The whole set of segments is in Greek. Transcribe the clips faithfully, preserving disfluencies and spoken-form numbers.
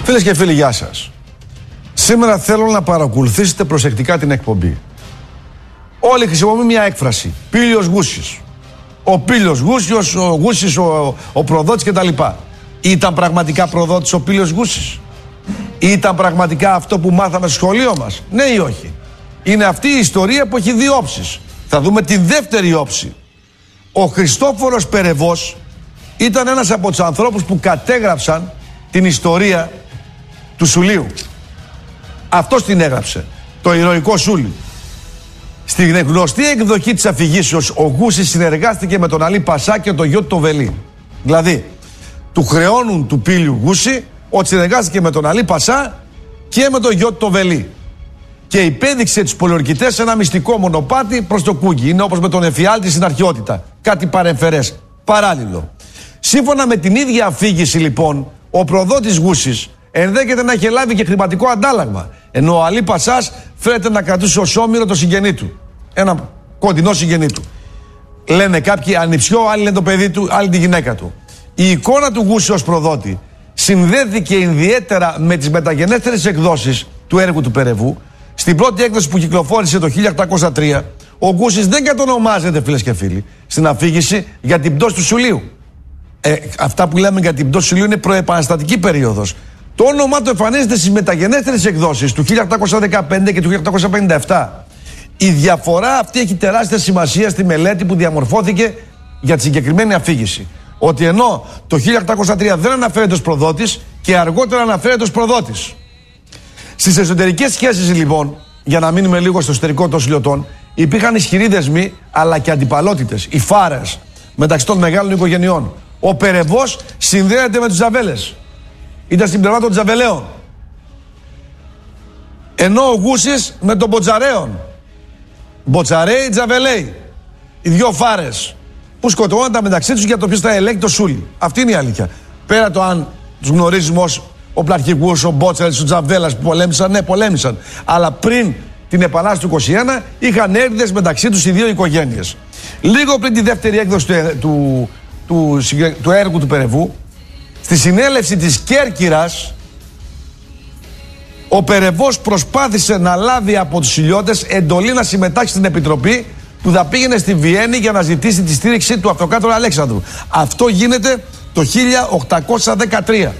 Φίλες και φίλοι, γεια σας. Σήμερα θέλω να παρακολουθήσετε προσεκτικά την εκπομπή. Όλοι χρησιμοποιούν μια έκφραση. Πήλιος Γούσης. Ο Πήλιος Γούσιος, ο Γούσης, ο, ο προδότης κτλ. Ήταν πραγματικά προδότης ο Πήλιος Γούσης? Ήταν πραγματικά αυτό που μάθαμε στο σχολείο μας? Ναι ή όχι? Είναι αυτή η ιστορία που έχει δύο όψεις. Θα δούμε τη δεύτερη όψη. Ο Χριστόφορος Περεβός ήταν ένας από τους ανθρώπους που κατέγραψαν την ιστορία του Σουλίου. Αυτός την έγραψε, το ηρωικό Σούλι. Στην γνωστή εκδοχή της αφηγήσεως, ο Γούσης συνεργάστηκε με τον Αλή Πασά και τον γιο του το Βελί. Δηλαδή, του χρεώνουν του Πήλιου Γούση ότι συνεργάστηκε με τον Αλή Πασά και με τον γιο του το Βελί. Και υπέδειξε τους πολιορκητές ένα μυστικό μονοπάτι προς το Κούγκι. Είναι όπως με τον Εφιάλτη στην αρχαιότητα. Κάτι παρεμφερές, παράλληλο. Σύμφωνα με την ίδια αφήγηση, λοιπόν, ο προδότης Γούσης ενδέχεται να είχε λάβει και χρηματικό αντάλλαγμα. Ενώ ο Αλή Πασάς φέρεται να κρατούσε ως όμηρο το συγγενή του. Ένα κοντινό συγγενή του. Λένε κάποιοι ανιψιό, άλλοι λένε το παιδί του, άλλοι τη γυναίκα του. Η εικόνα του Γούση ως προδότη συνδέθηκε ιδιαίτερα με τις μεταγενέστερες εκδόσεις του έργου του Περεβού. Στην πρώτη έκδοση που κυκλοφόρησε το χίλια οκτακόσια τρία, ο Γούσης δεν κατονομάζεται, φίλες και φίλοι, στην αφήγηση για την πτώση του Σουλίου. Ε, αυτά που λέμε για την πτώση του Σουλίου είναι προεπαναστατική περίοδος. Το όνομά του εμφανίζεται στις μεταγενέστερες εκδόσεις του χίλια οκτακόσια δεκαπέντε και του χίλια οκτακόσια πενήντα επτά. Η διαφορά αυτή έχει τεράστια σημασία στη μελέτη που διαμορφώθηκε για τη συγκεκριμένη αφήγηση. Ότι ενώ το χίλια οκτακόσια τρία δεν αναφέρεται ως προδότης και αργότερα αναφέρεται ως προδότης. Στις εσωτερικές σχέσεις, λοιπόν, για να μείνουμε λίγο στο εσωτερικό των Σουλιωτών, υπήρχαν ισχυροί δεσμοί αλλά και αντιπαλότητες, οι φάρες μεταξύ των μεγάλων οικογενειών. Ο Περεβός συνδέεται με τους Τζαβέλες. Ήταν στην πλευρά των Τζαβελαίων. Ενώ ο Γούσης με τον Μποτζαρέων. Μποτσαρέοι, Τζαβελαίοι. Οι δυο φάρες που σκοτώνονταν μεταξύ τους για το ποιος θα ελέγχει το Σούλι. Αυτή είναι η αλήθεια. Πέρα το αν τους γνωρίζουμε ως ο Πλαρχικούς, ο Μπότσαρης, ο Τζαβέλας που πολέμησαν, ναι, πολέμησαν. Αλλά πριν την Επανάσταση του είκοσι ένα είχαν έρηδες μεταξύ τους οι δύο οικογένειες. Λίγο πριν τη δεύτερη έκδοση του, του, του, του, του έργου του Περεβού, στη συνέλευση της Κέρκυρας, ο Περεβός προσπάθησε να λάβει από τους Σουλιώτες εντολή να συμμετάξει στην επιτροπή που θα πήγαινε στη Βιέννη για να ζητήσει τη στήριξη του αυτοκράτορα Αλέξανδρου. Αυτό γίνεται το χίλια οκτακόσια δεκατρία.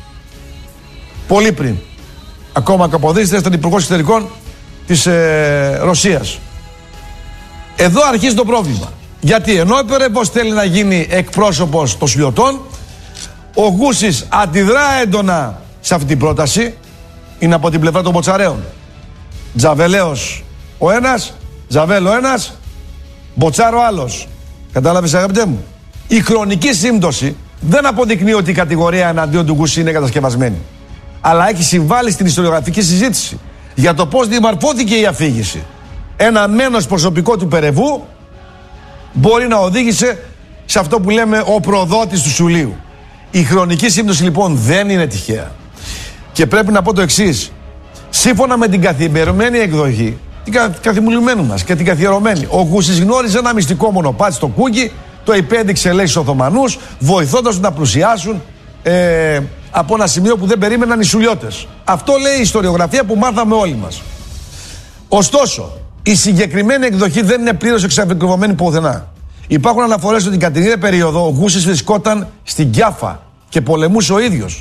Πολύ πριν. Ακόμα Καποδίστρια ήταν υπουργός εξωτερικών της ε, Ρωσίας. Εδώ αρχίζει το πρόβλημα. Γιατί ενώ ο Περεβός θέλει να γίνει εκπρόσωπος των Σουλιωτών, ο Γούσης αντιδρά έντονα σε αυτή την πρόταση. Είναι από την πλευρά των Μποτσαρέων. Τζαβελαίος ο ένας, Τζαβέλο ένας, Μποτσάρο άλλος. Κατάλαβες, αγαπητέ μου? Η χρονική σύμπτωση δεν αποδεικνύει ότι η κατηγορία εναντίον του Γούση είναι κατασκευασμένη. Αλλά έχει συμβάλει στην ιστοριογραφική συζήτηση για το πώς διαμορφώθηκε η αφήγηση. Ένα μένος προσωπικό του Περεβού μπορεί να οδήγησε σε αυτό που λέμε ο προδότης του Σουλίου. Η χρονική σύμπτωση, λοιπόν, δεν είναι τυχαία. Και πρέπει να πω το εξής. Σύμφωνα με την καθημερινή εκδοχή, την καθημερινή μας και την καθιερωμένη, ο Γούσης γνώριζε ένα μυστικό μονοπάτι στο Κούγκι, το υπέδειξε, λέει, στους Οθωμανούς, βοηθώντας τους να πλουσιάσουν ε, από ένα σημείο που δεν περίμεναν οι Σουλιώτες. Αυτό λέει η ιστοριογραφία που μάθαμε όλοι μας. Ωστόσο, η συγκεκριμένη εκδοχή δεν είναι πλήρως εξαβεκρουβωμένη πουθενά. Υπάρχουν αναφορές ότι την κατηνία περίοδο ο Γούσης βρισκόταν στην Κιάφα και πολεμούσε ο ίδιος.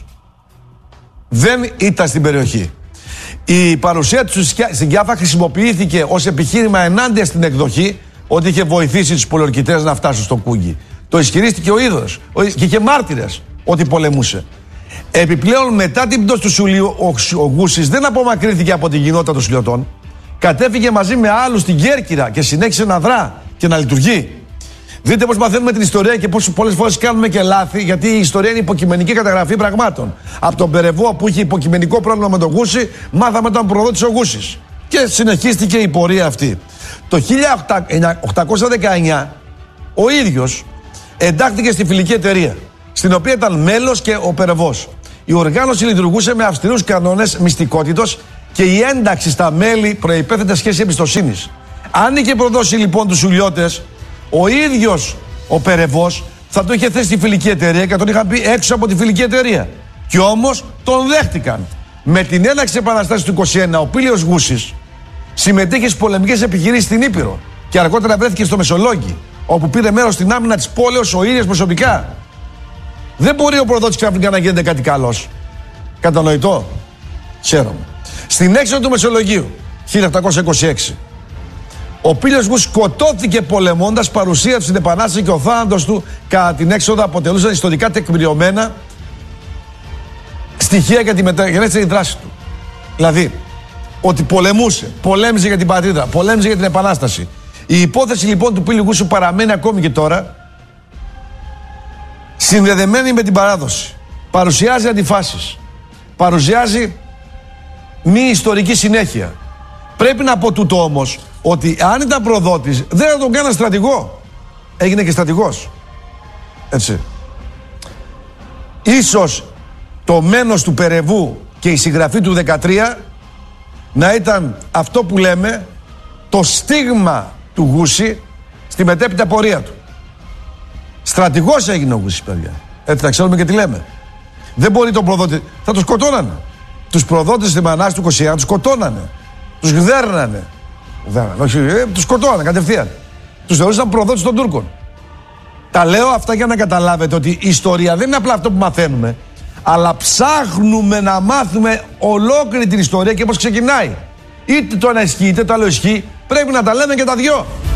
Δεν ήταν στην περιοχή. Η παρουσία του στην Κιάφα χρησιμοποιήθηκε ως επιχείρημα ενάντια στην εκδοχή ότι είχε βοηθήσει τους πολιορκητές να φτάσουν στο Κούγκι. Το ισχυρίστηκε ο ίδιος και είχε μάρτυρες ότι πολεμούσε. Επιπλέον, μετά την πτώση του Σουλίου, ο, ο Γούσης δεν απομακρύνθηκε από την κοινότητα των Σουλιωτών. Κατέφυγε μαζί με άλλους στην Κέρκυρα και συνέχισε να δρά και να λειτουργεί. Δείτε πώς μαθαίνουμε την ιστορία και πώς πολλές φορές κάνουμε και λάθη, γιατί η ιστορία είναι υποκειμενική καταγραφή πραγμάτων. Από τον Περεβό που είχε υποκειμενικό πρόβλημα με τον Γούση, μάθαμε τον προδότης ο Γούσης. Και συνεχίστηκε η πορεία αυτή. Το χίλια οκτακόσια δεκαεννιά ο ίδιος εντάχθηκε στη φιλική εταιρεία, στην οποία ήταν μέλος και ο Περεβός. Η οργάνωση λειτουργούσε με αυστηρούς κανόνες μυστικότητος και η ένταξη στα μέλη προϋπέθετε σχέση εμπιστοσύνης. Αν είχε προδώσει, λοιπόν, τους Σουλιώτες, ο ίδιος ο Περεβός θα το είχε θέσει στη φιλική εταιρεία και τον είχαν πει έξω από τη φιλική εταιρεία. Και Κι όμως τον δέχτηκαν. Με την έναρξη επαναστάσεως του είκοσι ένα, ο Πήλιος Γούσης συμμετείχε στις πολεμικές επιχειρήσεις στην Ήπειρο και αργότερα βρέθηκε στο Μεσολόγγι, όπου πήρε μέρος στην άμυνα της πόλεως ο ίδιος προσωπικά. Δεν μπορεί ο προδότης ξαφνικά να γίνεται κάτι καλός. Κατανοητό. Χαίρομαι. Στην έξοδο του Μεσολογγίου, χίλια επτακόσια είκοσι έξι, ο Πήλιος Γούσης σκοτώθηκε πολεμώντας. Παρουσία του στην Επανάσταση και ο θάνατος του κατά την έξοδο αποτελούσαν ιστορικά τεκμηριωμένα στοιχεία για τη μεταγενέστερη δράση του. Δηλαδή, ότι πολεμούσε, πολέμησε για την πατρίδα, πολέμησε για την Επανάσταση. Η υπόθεση λοιπόν του Πήλιου Γούσου παραμένει ακόμη και τώρα συνδεδεμένη με την παράδοση. Παρουσιάζει αντιφάσεις. Παρουσιάζει μη ιστορική συνέχεια. Πρέπει να πω τούτο όμως, ότι αν ήταν προδότης δεν θα τον κάνα στρατηγό. Έγινε και στρατηγός. Έτσι. Ίσως το μένος του Περεβού και η συγγραφή του δεκατρία να ήταν αυτό που λέμε το στίγμα του Γούση στη μετέπειτα πορεία του. Στρατηγός έγινε ο Γούσης, παιδιά. Έτσι θα ξέρουμε και τι λέμε. Δεν μπορεί τον προδότη. Θα το σκοτώνανε. Τους προδότες στην Επανάσταση του είκοσι ένα τους σκοτώνανε. Τους γδέρνανε. Όχι, ε, τους σκοτώνανε κατευθείαν. Τους θεωρούσαν προδότες των Τούρκων. Τα λέω αυτά για να καταλάβετε ότι η ιστορία δεν είναι απλά αυτό που μαθαίνουμε, αλλά ψάχνουμε να μάθουμε ολόκληρη την ιστορία και πώς ξεκινάει. Είτε το ένα ισχύει, είτε το άλλο ισχύει. Πρέπει να τα λέμε και τα δυο.